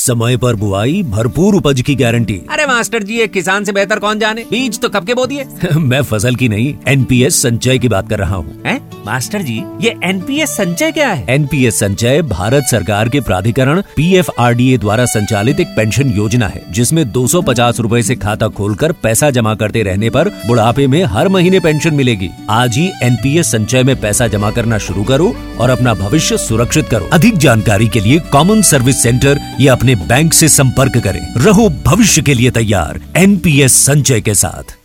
समय पर बुआई, भरपूर उपज की गारंटी। अरे मास्टर जी, ये किसान से बेहतर कौन जाने, बीज तो कब के बो दिए। मैं फसल की नहीं, एनपीएस संचय की बात कर रहा हूँ। मास्टर जी, ये एनपीएस संचय क्या है? एनपीएस संचय भारत सरकार के प्राधिकरण पीएफआरडीए द्वारा संचालित एक पेंशन योजना है, जिसमें 250 रूपए से खाता खोलकर पैसा जमा करते रहने पर बुढ़ापे में हर महीने पेंशन मिलेगी। आज ही एनपीएस संचय में पैसा जमा करना शुरू करो और अपना भविष्य सुरक्षित करो। अधिक जानकारी के लिए कॉमन सर्विस सेंटर या अपने बैंक से संपर्क करें। रहो भविष्य के लिए तैयार एनपीएस संचय के साथ।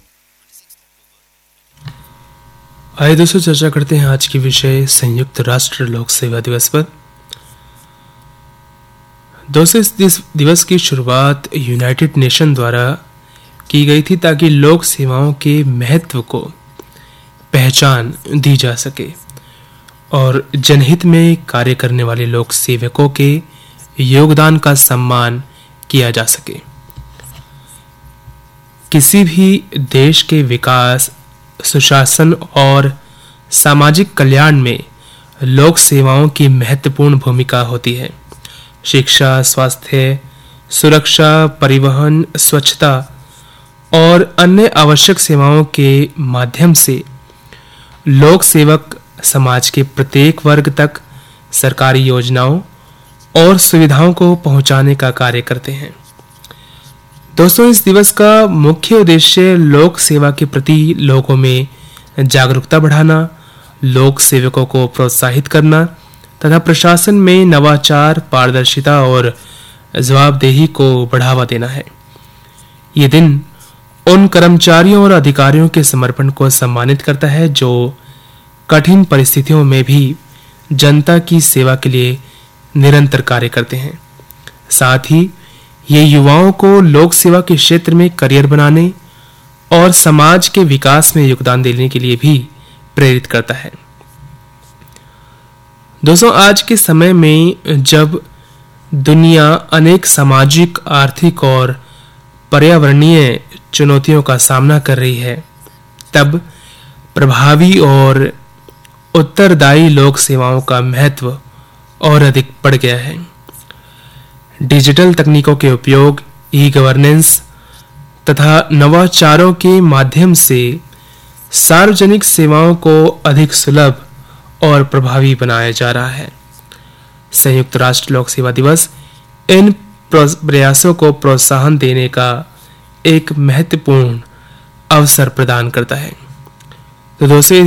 आइए दोस्तों, चर्चा करते हैं आज के विषय संयुक्त राष्ट्र लोक सेवा दिवस पर। दोस्तों, इस दिवस की शुरुआत यूनाइटेड नेशन द्वारा की गई थी ताकि लोक सेवाओं के महत्व को पहचान दी जा सके और जनहित में कार्य करने वाले लोक सेवकों के योगदान का सम्मान किया जा सके। किसी भी देश के विकास, सुशासन और सामाजिक कल्याण में लोक सेवाओं की महत्वपूर्ण भूमिका होती है। शिक्षा, स्वास्थ्य, सुरक्षा, परिवहन, स्वच्छता और अन्य आवश्यक सेवाओं के माध्यम से लोक सेवक समाज के प्रत्येक वर्ग तक सरकारी योजनाओं और सुविधाओं को पहुंचाने का कार्य करते हैं। दोस्तों, इस दिवस का मुख्य उद्देश्य लोक सेवा के प्रति लोगों में जागरूकता बढ़ाना, लोक सेवकों को प्रोत्साहित करना तथा प्रशासन में नवाचार, पारदर्शिता और जवाबदेही को बढ़ावा देना है। ये दिन उन कर्मचारियों और अधिकारियों के समर्पण को सम्मानित करता है जो कठिन परिस्थितियों में भी जनता की सेवा के लिए निरंतर कार्य करते हैं। साथ ही ये युवाओं को लोक सेवा के क्षेत्र में करियर बनाने और समाज के विकास में योगदान देने के लिए भी प्रेरित करता है। दोस्तों, आज के समय में जब दुनिया अनेक सामाजिक, आर्थिक और पर्यावरणीय चुनौतियों का सामना कर रही है, तब प्रभावी और उत्तरदायी लोक सेवाओं का महत्व और अधिक बढ़ गया है। डिजिटल तकनीकों के उपयोग, ई गवर्नेंस तथा नवाचारों के माध्यम से सार्वजनिक सेवाओं को अधिक सुलभ और प्रभावी बनाया जा रहा है। संयुक्त राष्ट्र लोक सेवा दिवस इन प्रयासों को प्रोत्साहन देने का एक महत्वपूर्ण अवसर प्रदान करता है। तो दोस्तों,